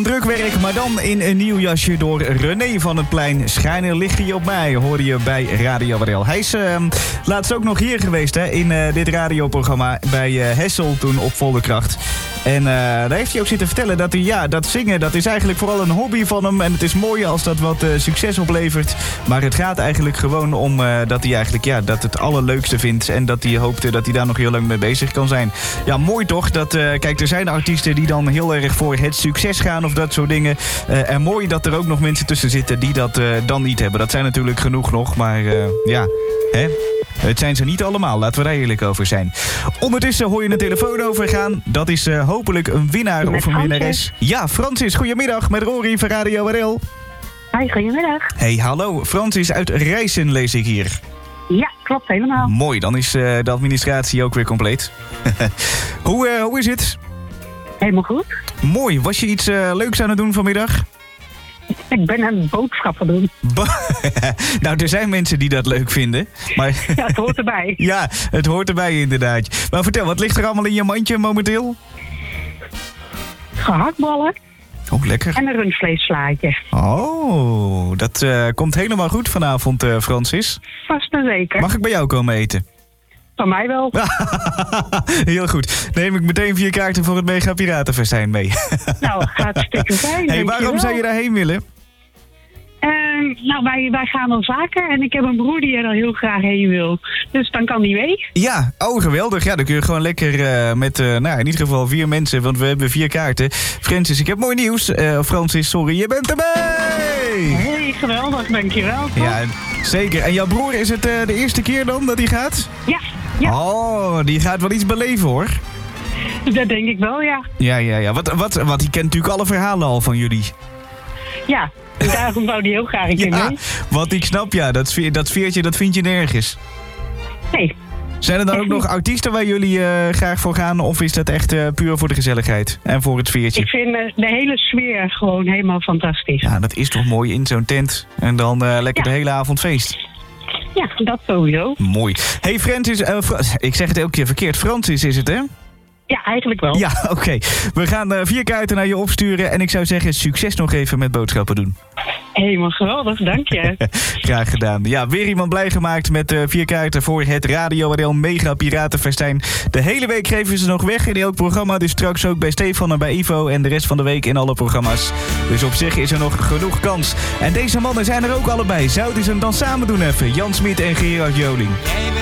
Drukwerk, maar dan in een nieuw jasje door René van het Plein. Schijnen lig je op mij, hoorde je bij Radio Warel. Hij is laatst ook nog hier geweest hè, in dit radioprogramma bij Hessel toen op volle kracht. En daar heeft hij ook zitten vertellen dat hij, dat zingen, dat is eigenlijk vooral een hobby van hem. En het is mooi als dat wat succes oplevert. Maar het gaat eigenlijk gewoon om dat hij eigenlijk, dat het allerleukste vindt. En dat hij hoopte dat hij daar nog heel lang mee bezig kan zijn. Ja, mooi toch? Dat, kijk, er zijn artiesten die dan heel erg voor het succes gaan of dat soort dingen. En mooi dat er ook nog mensen tussen zitten die dat dan niet hebben. Dat zijn natuurlijk genoeg nog, maar hè? Het zijn ze niet allemaal, laten we daar eerlijk over zijn. Ondertussen hoor je een telefoon overgaan. Dat is hopelijk een winnaar of een winnares. Ja, Francis, goedemiddag met Rory van Radio Warel. Hi, goedemiddag. Hey, hallo. Francis uit Rijssen lees ik hier. Ja, klopt helemaal. Mooi, dan is de administratie ook weer compleet. Hoe is het? Helemaal goed. Mooi, was je iets leuks aan het doen vanmiddag? Ik ben aan boodschappen doen. Nou, er zijn mensen die dat leuk vinden. Maar ja, het hoort erbij. Ja, het hoort erbij inderdaad. Maar vertel, wat ligt er allemaal in je mandje momenteel? Gehaktballen. Oh, lekker. En een rundvleesslaatje. Oh, dat komt helemaal goed vanavond, Francis. Vast en zeker. Mag ik bij jou komen eten? Van mij wel. Heel goed. Neem ik meteen 4 kaarten voor het Mega Piratenfestijn mee. Nou, hartstikke fijn. Hey, waarom zou je daarheen willen? Nou, wij gaan dan zaken en ik heb een broer die er al heel graag heen wil. Dus dan kan die mee. Ja, oh geweldig. Ja, dan kun je gewoon lekker met, in ieder geval 4 mensen, want we hebben 4 kaarten. Francis, ik heb mooi nieuws. Francis, sorry, je bent erbij! Hey, geweldig, dankjewel. Toch? Ja, zeker. En jouw broer, is het de eerste keer dan dat hij gaat? Ja. Oh, die gaat wel iets beleven hoor. Dat denk ik wel, ja. Ja. Want die kent natuurlijk alle verhalen al van jullie. Ja. En daarom wou die heel graag een keer mee. Want ik snap, dat sfeertje, dat vind je nergens. Nee. Zijn er dan ook nog artiesten waar jullie graag voor gaan? Of is dat echt puur voor de gezelligheid en voor het sfeertje? Ik vind de hele sfeer gewoon helemaal fantastisch. Ja, dat is toch mooi in zo'n tent. En dan lekker de hele avond feest. Ja, dat sowieso. Mooi. Hey Francis, ik zeg het elke keer verkeerd. Francis is het, hè? Ja, eigenlijk wel. Ja, oké. We gaan 4 kaarten naar je opsturen. En ik zou zeggen, succes nog even met boodschappen doen. Helemaal geweldig, dank je. Graag gedaan. Ja, weer iemand blij gemaakt met 4 kaarten voor het Radio Warel Mega Piratenfestijn. De hele week geven ze nog weg in elk programma. Dus straks ook bij Stefan en bij Ivo en de rest van de week in alle programma's. Dus op zich is er nog genoeg kans. En deze mannen zijn er ook allebei. Zouden ze hem dan samen doen even? Jan Smit en Gerard Joling.